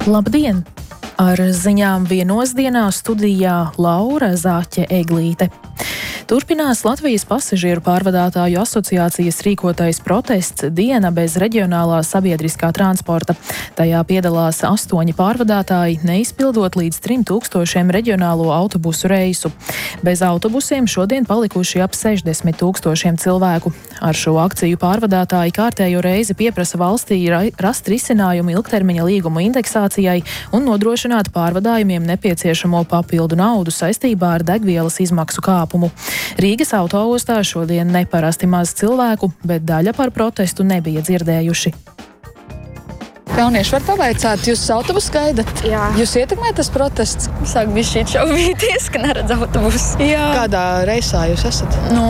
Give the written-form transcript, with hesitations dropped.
Labdien! Ar ziņām vienos dienā studijā Laura Zāķe-Eglīte. Turpinās Latvijas pasažieru pārvadātāju asociācijas rīkotais protests Diena bez reģionālā sabiedriskā transporta. Tajā piedalās 8 pārvadātāji, neizpildot līdz 3000 reģionālo autobusu reisu. Bez autobusiem šodien palikuši ap 60 000 cilvēku. Ar šo akciju pārvadātāji kārtējo reizi pieprasa valstī rast risinājumu ilgtermiņa līgumu indeksācijai un nodrošināt pārvadājumiem nepieciešamo papildu naudu saistībā ar degvielas izmaksu kāpumu. Rīgas autoostā šodien neparasti maz cilvēku, bet daļa par protestu nebija dzirdējuši. Jaunieši var pavaicāt, jūs autobusu gaidat? Jā. Jūs ietekmē tas protests? Sāk bišķīt šaubīties, ka neredz autobusu. Jā. Kādā reisā jūs esat?